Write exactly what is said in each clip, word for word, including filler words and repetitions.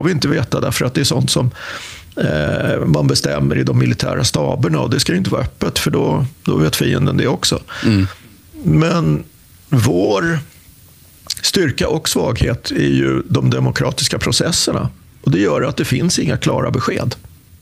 får vi inte veta därför att det är sånt som eh, man bestämmer i de militära staberna och det ska ju inte vara öppet för då, då vet fienden det också. Mm. Men vår styrka och svaghet är ju de demokratiska processerna och det gör att det finns inga klara besked.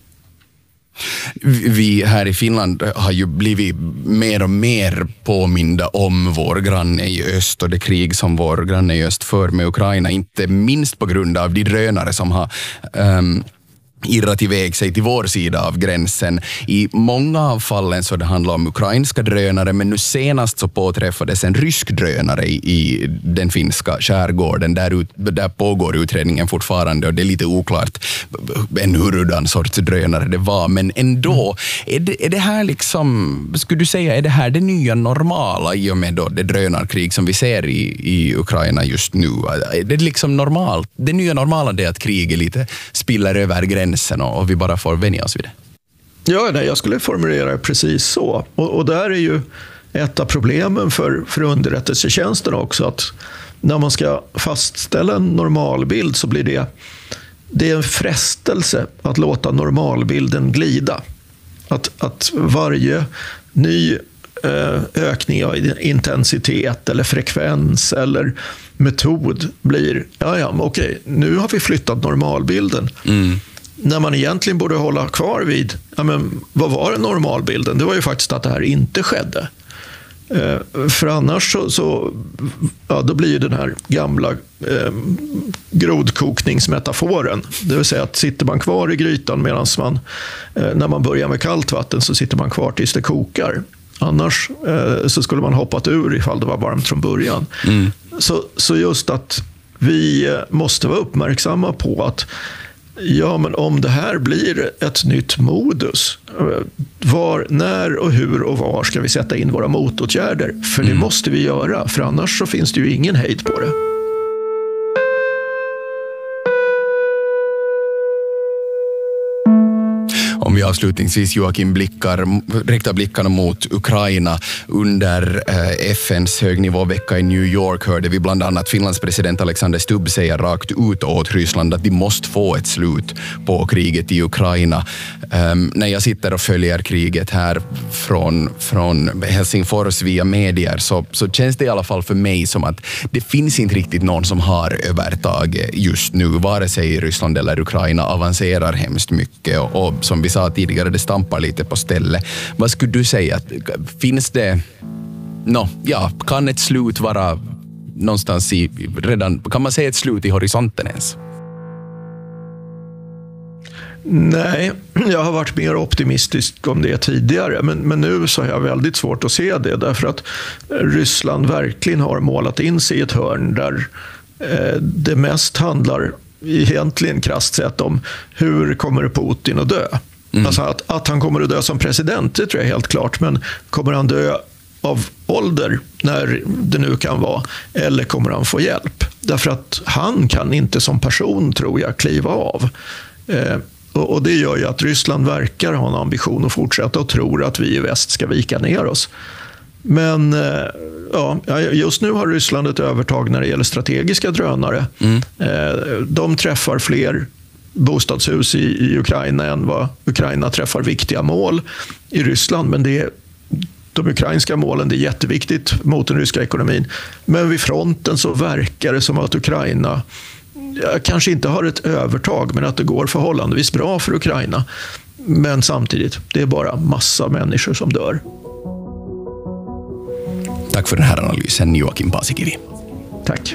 Vi här i Finland har ju blivit mer och mer påminda om vår granne i öst och det krig som vår granne i öst för med Ukraina, inte minst på grund av de drönare som har um, irrat iväg sig till vår sida av gränsen. I många av fallen så det handlar om ukrainska drönare, men nu senast så påträffades en rysk drönare i, i den finska skärgården. Där, ut, där pågår utredningen fortfarande och det är lite oklart en hurdan sorts drönare det var, men ändå är det, är det här liksom, skulle du säga, är det här det nya normala i och med då det drönarkrig som vi ser i, i Ukraina just nu? Är det liksom normalt? Det nya normala är att kriget lite spiller över gränsen och vi bara får vänja oss vid det. Ja, nej, jag skulle formulera det precis så. Och, och där är ju ett av problemen för, för underrättelsetjänsten också att när man ska fastställa en normalbild så blir det, det är en frestelse att låta normalbilden glida. Att, att varje ny eh, ökning av intensitet eller frekvens eller metod blir, ja ja, men okej, nu har vi flyttat normalbilden. Mm. När man egentligen borde hålla kvar vid, ja men vad var normalbilden? Det var ju faktiskt att det här inte skedde. Eh, för annars så, så ja, då blir ju den här gamla eh, grodkokningsmetaforen. Det vill säga att sitter man kvar i grytan medan man, eh, när man börjar med kallt vatten så sitter man kvar tills det kokar. Annars eh, så skulle man hoppat ur ifall det var varmt från början. Mm. Så, så just att vi måste vara uppmärksamma på att ja, men om det här blir ett nytt modus, var, när och hur och var ska vi sätta in våra motåtgärder? För det mm. måste vi göra, för annars så finns det ju ingen hejd på det. Om vi avslutningsvis, Joakim, blickar, riktar blickarna mot Ukraina. Under eh, F N:s högnivåvecka i New York hörde vi bland annat Finlands president Alexander Stubb säga rakt ut åt Ryssland att de måste få ett slut på kriget i Ukraina. Um, när jag sitter och följer kriget här från, från Helsingfors via medier så, så känns det i alla fall för mig som att det finns inte riktigt någon som har övertag just nu. Vare sig Ryssland eller Ukraina avancerar hemskt mycket och, och som vi sa tidigare, det stampar lite på stället. Vad skulle du säga? Finns det... No, ja, kan ett slut vara någonstans i... Redan, kan man säga ett slut i horisonten ens? Nej, jag har varit mer optimistisk om det tidigare. Men, men nu så har jag väldigt svårt att se det. Därför att Ryssland verkligen har målat in sig i ett hörn där eh, det mest handlar egentligen krasst sett om hur kommer Putin att dö. Mm. Alltså att, att han kommer att dö som president, det tror jag är helt klart. Men kommer han dö av ålder, när det nu kan vara, eller kommer han få hjälp? Därför att han kan inte som person, tror jag, kliva av. Eh, och, och det gör ju att Ryssland verkar ha en ambition att fortsätta och tror att vi i väst ska vika ner oss. Men eh, ja, just nu har Ryssland ett övertag när det gäller strategiska drönare. Mm. Eh, de träffar fler bostadshus i, i Ukraina än vad Ukraina träffar viktiga mål i Ryssland. Men det är, de ukrainska målen, det är jätteviktigt mot den ryska ekonomin. Men vid fronten så verkar det som att Ukraina ja, kanske inte har ett övertag, men att det går förhållandevis bra för Ukraina. Men samtidigt, det är bara massa människor som dör. Tack för den här analysen, Joakim Paasikivi. Tack.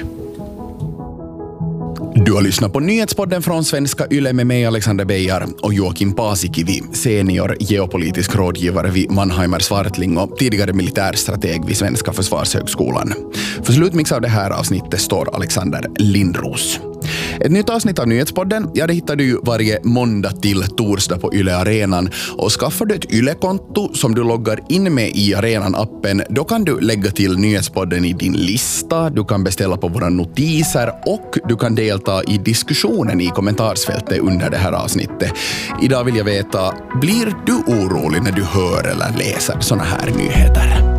Du har lyssnat på nyhetspodden från Svenska Yle med mig, Alexander Beijar, och Joakim Paasikivi, senior geopolitisk rådgivare vid Mannheimer Swartling och tidigare militärstrateg vid Svenska försvarshögskolan. För slutmix av det här avsnittet står Alexander Lindros. Ett nytt avsnitt av nyhetspodden, ja, det hittar du varje måndag till torsdag på Yle Arenan. Och skaffar du ett Yle-konto som du loggar in med i Arenan-appen, då kan du lägga till nyhetspodden i din lista, du kan beställa på våra notiser och du kan delta i diskussionen i kommentarsfältet under det här avsnittet. Idag vill jag veta, blir du orolig när du hör eller läser såna här nyheter?